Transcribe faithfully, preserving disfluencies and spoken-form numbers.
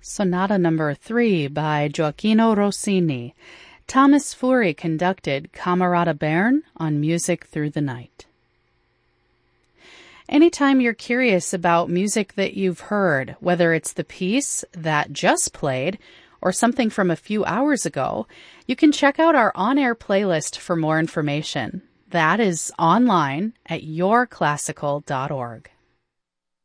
Sonata Number three by Gioacchino Rossini. Thomas Fury conducted Camerata Bern on Music Through the Night. Anytime you're curious about music that you've heard, whether it's the piece that just played or something from a few hours ago, you can check out our on-air playlist for more information. That is online at your classical dot org.